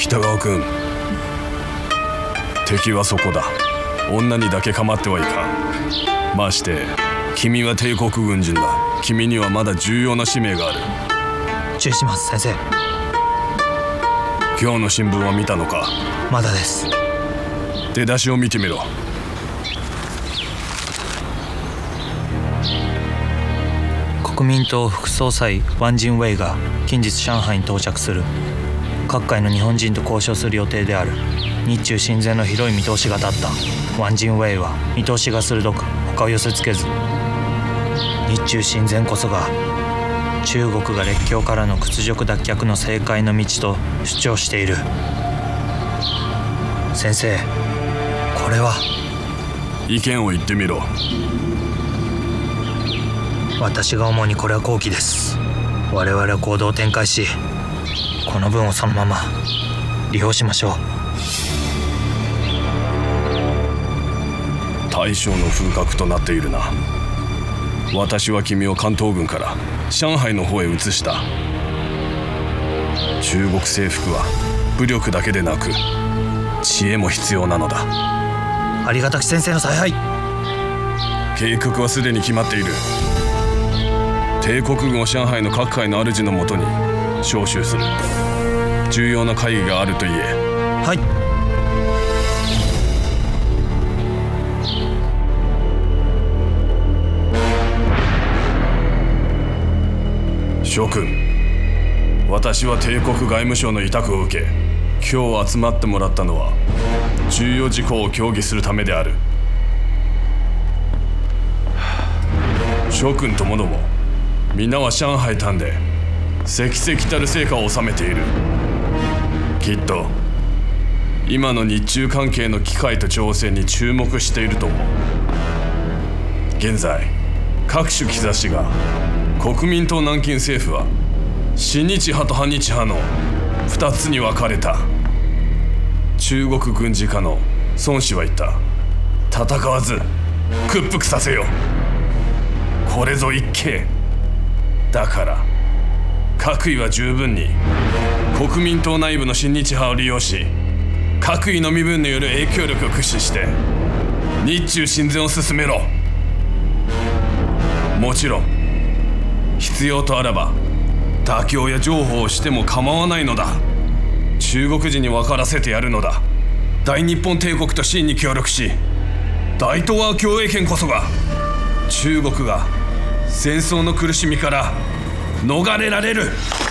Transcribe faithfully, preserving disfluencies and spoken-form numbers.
北川君、敵はそこだ。女にだけ構ってはいかん。まして君は帝国軍人だ。君にはまだ重要な使命がある。 注意します先生。 今日の新聞は見たのか？ まだです。 出だしを見てみろ。 国民党副総裁ワン・ジン・ウェイが近日上海に到着する。各界の日本人と交渉する予定である。日中親善の広い見通しが立った。ワン・ジン・ウェイは見通しが鋭く他を寄せつけず、日中親善こそが中国が列強からの屈辱脱却の正解の道と主張している。先生、これは。 意見を言ってみろ。 私が思うにこれは好機です。我々は行動を展開し、この分をそのまま利用しましょう。 大将の風格となっているな。私は君を関東軍から上海の方へ移した。中国征服は武力だけでなく知恵も必要なのだ。 ありがたき先生の采配。 計画はすでに決まっている。帝国軍を上海の各界の主のもとに招集する。重要な会議があると言え。 はい。 諸君、私は帝国外務省の委託を受け、今日集まってもらったのは重要事項を協議するためである。諸君ともども皆は上海灘で積々たる成果を収めている。きっと今の日中関係の機会と情勢に注目していると思う。現在各種兆しが国民党南京政府は親日派と反日派のふたつに分かれた。中国軍事家の孫子は言った。戦わず屈服させよ。これぞ一計だから、各位は十分に国民党内部の親日派を利用し、各位の身分による影響力を駆使して日中親善を進めろ。もちろん必要とあらば妥協や譲歩をしても構わないのだ。中国人に分からせてやるのだ。大日本帝国と清に協力し、大東亜共栄圏こそが中国が戦争の苦しみから逃れられる。